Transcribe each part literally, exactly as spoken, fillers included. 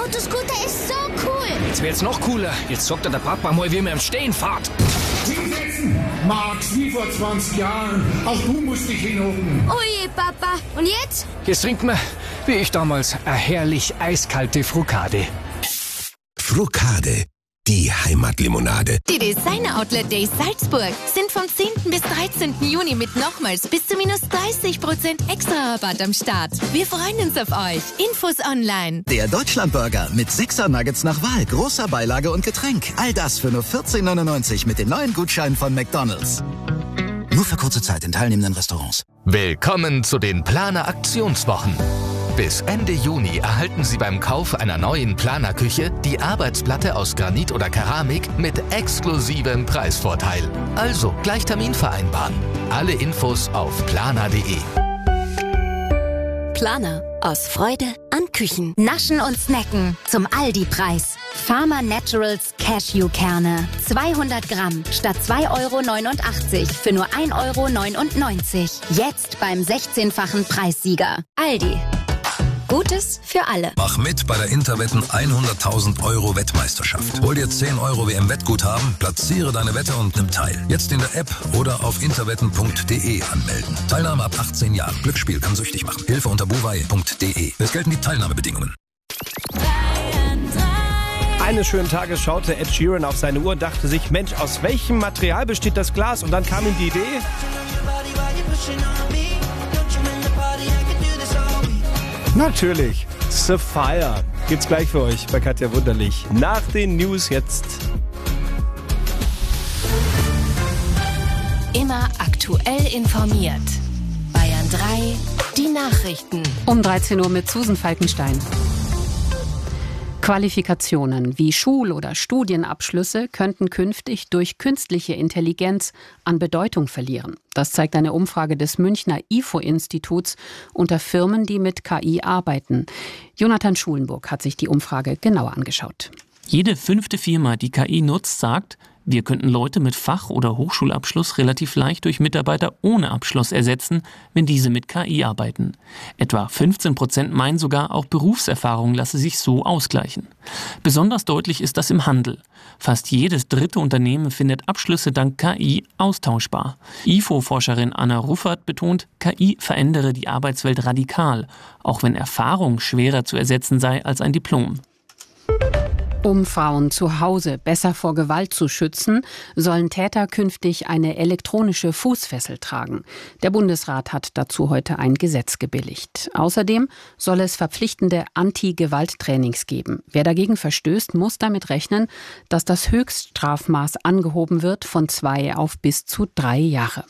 Autoscooter ist so cool. Jetzt wird's noch cooler. Jetzt sorgt er der Papa mal, wie man im Stehen fahrt. Hinsetzen! Max, wie vor zwanzig Jahren. Auch du musst dich hinhocken. Oh je, Papa. Und jetzt? Jetzt trinkt man, wie ich damals, eine herrlich eiskalte Frucade. Frucade, die Heimatlimonade. Die Designer Outlet Days Salzburg sind vom zehnten bis dreizehnten Juni mit nochmals bis zu minus dreißig Prozent extra Rabatt am Start. Wir freuen uns auf euch. Infos online. Der Deutschlandburger mit sechser Nuggets nach Wahl, großer Beilage und Getränk. All das für nur vierzehn neunundneunzig mit den neuen Gutscheinen von McDonald's. Nur für kurze Zeit in teilnehmenden Restaurants. Willkommen zu den Planer Aktionswochen. Bis Ende Juni erhalten Sie beim Kauf einer neuen Planerküche die Arbeitsplatte aus Granit oder Keramik mit exklusivem Preisvorteil. Also gleich Termin vereinbaren. Alle Infos auf planer punkt de. Planer. Aus Freude an Küchen. Naschen und snacken zum Aldi-Preis. Farmer Naturals Cashewkerne. zweihundert Gramm statt zwei Euro neunundachtzig für nur ein Euro neunundneunzig. Jetzt beim sechzehnfachen Preissieger. Aldi. Gutes für alle. Mach mit bei der Interwetten hunderttausend Euro Wettmeisterschaft. Hol dir zehn Euro W M-Wettguthaben, platziere deine Wette und nimm teil. Jetzt in der App oder auf interwetten punkt de anmelden. Teilnahme ab achtzehn Jahren. Glücksspiel kann süchtig machen. Hilfe unter buwei punkt de. Es gelten die Teilnahmebedingungen. Eines schönen Tages schaute Ed Sheeran auf seine Uhr und dachte sich, Mensch, aus welchem Material besteht das Glas? Und dann kam ihm die Idee... Natürlich, Sapphire. Gibt's gleich für euch bei Katja Wunderlich. Nach den News jetzt. Immer aktuell informiert. Bayern drei, die Nachrichten. Um dreizehn Uhr mit Susan Falkenstein. Qualifikationen wie Schul- oder Studienabschlüsse könnten künftig durch künstliche Intelligenz an Bedeutung verlieren. Das zeigt eine Umfrage des Münchner I F O-Instituts unter Firmen, die mit K I arbeiten. Jonathan Schulenburg hat sich die Umfrage genauer angeschaut. Jede fünfte Firma, die K I nutzt, sagt, wir könnten Leute mit Fach- oder Hochschulabschluss relativ leicht durch Mitarbeiter ohne Abschluss ersetzen, wenn diese mit K I arbeiten. Etwa fünfzehn Prozent meinen sogar, auch Berufserfahrung lasse sich so ausgleichen. Besonders deutlich ist das im Handel. Fast jedes dritte Unternehmen findet Abschlüsse dank K I austauschbar. I F O-Forscherin Anna Ruffert betont, K I verändere die Arbeitswelt radikal, auch wenn Erfahrung schwerer zu ersetzen sei als ein Diplom. Um Frauen zu Hause besser vor Gewalt zu schützen, sollen Täter künftig eine elektronische Fußfessel tragen. Der Bundesrat hat dazu heute ein Gesetz gebilligt. Außerdem soll es verpflichtende Anti-Gewalt-Trainings geben. Wer dagegen verstößt, muss damit rechnen, dass das Höchststrafmaß angehoben wird von zwei auf bis zu drei Jahre.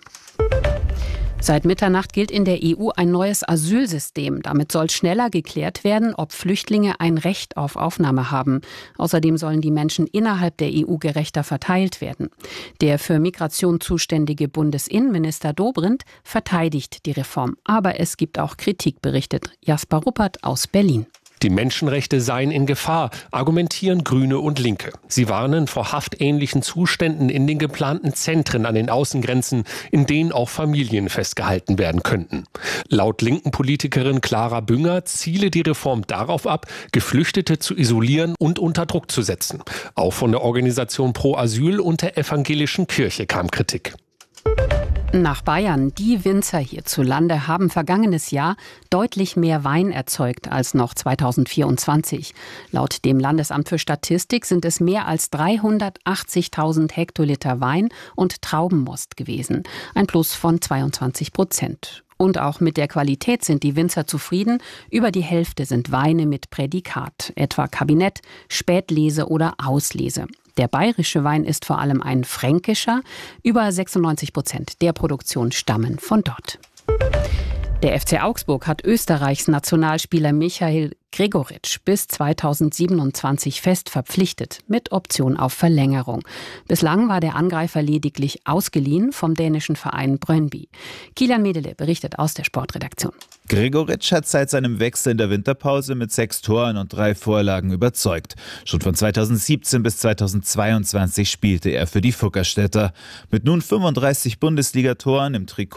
Seit Mitternacht gilt in der E U ein neues Asylsystem. Damit soll schneller geklärt werden, ob Flüchtlinge ein Recht auf Aufnahme haben. Außerdem sollen die Menschen innerhalb der E U gerechter verteilt werden. Der für Migration zuständige Bundesinnenminister Dobrindt verteidigt die Reform. Aber es gibt auch Kritik, berichtet Jasper Ruppert aus Berlin. Die Menschenrechte seien in Gefahr, argumentieren Grüne und Linke. Sie warnen vor haftähnlichen Zuständen in den geplanten Zentren an den Außengrenzen, in denen auch Familien festgehalten werden könnten. Laut linken Politikerin Clara Bünger ziele die Reform darauf ab, Geflüchtete zu isolieren und unter Druck zu setzen. Auch von der Organisation Pro Asyl und der Evangelischen Kirche kam Kritik. Nach Bayern. Die Winzer hierzulande haben vergangenes Jahr deutlich mehr Wein erzeugt als noch zweitausendvierundzwanzig. Laut dem Landesamt für Statistik sind es mehr als dreihundertachtzigtausend Hektoliter Wein und Traubenmost gewesen. Ein Plus von zweiundzwanzig Prozent. Und auch mit der Qualität sind die Winzer zufrieden. Über die Hälfte sind Weine mit Prädikat, etwa Kabinett, Spätlese oder Auslese. Der bayerische Wein ist vor allem ein fränkischer. Über sechsundneunzig Prozent der Produktion stammen von dort. Der F C Augsburg hat Österreichs Nationalspieler Michail Gregoritsch bis zweitausendsiebenundzwanzig fest verpflichtet, mit Option auf Verlängerung. Bislang war der Angreifer lediglich ausgeliehen vom dänischen Verein Brøndby. Kilian Medele berichtet aus der Sportredaktion. Gregoritsch hat seit seinem Wechsel in der Winterpause mit sechs Toren und drei Vorlagen überzeugt. Schon von zweitausendsiebzehn bis zweitausendzweiundzwanzig spielte er für die Fuggerstädter. Mit nun fünfunddreißig Bundesligatoren im Trikot